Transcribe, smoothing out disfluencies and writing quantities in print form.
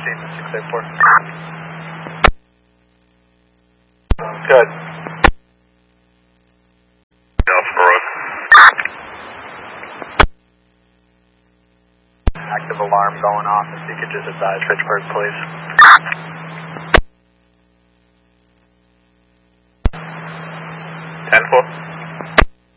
684. Good. Active alarm going off, if you could just advise Fitchburg, please. 10-4.